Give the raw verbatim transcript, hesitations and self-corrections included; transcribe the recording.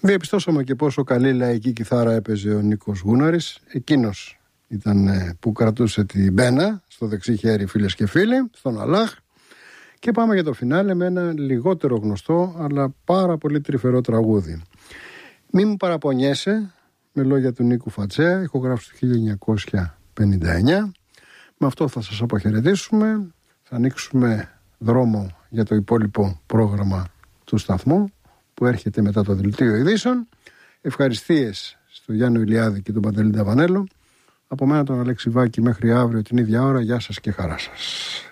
Διαπιστώσαμε και πόσο καλή λαϊκή κιθάρα έπαιζε ο Νίκος Γούναρης. Εκείνος ήταν που κρατούσε την μπένα στο δεξί χέρι, φίλες και φίλοι, στον Αλάχ. Και πάμε για το φινάλε με ένα λιγότερο γνωστό αλλά πάρα πολύ τρυφερό τραγούδι. Μη μου παραπονιέσαι, με λόγια του Νίκου Φατσέα, ηχογράφηση του χίλια εννιακόσια πενήντα εννιά. Με αυτό θα σας αποχαιρετήσουμε. Θα ανοίξουμε δρόμο για το υπόλοιπο πρόγραμμα του σταθμού που έρχεται μετά το δελτίο ειδήσεων. Ευχαριστίες στο Γιάννη Ηλιάδη και τον Παντελή Ταβανέλο. Από μένα τον Αλέξη Βάκη, μέχρι αύριο την ίδια ώρα. Γεια σας και χαρά σας.